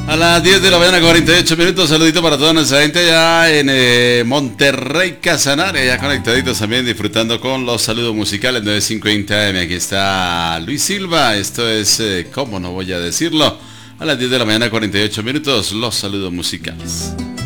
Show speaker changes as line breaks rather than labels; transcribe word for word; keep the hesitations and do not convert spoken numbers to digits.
A las diez de la mañana, cuarenta y ocho minutos. Saludito para toda nuestra gente allá en eh, Monterrey, Casanare, ya conectaditos también, disfrutando con los saludos musicales nueve cincuenta A M. Aquí está Luis Silva. Esto es, eh, ¿cómo no voy a decirlo? A las diez de la mañana, cuarenta y ocho minutos, los saludos musicales.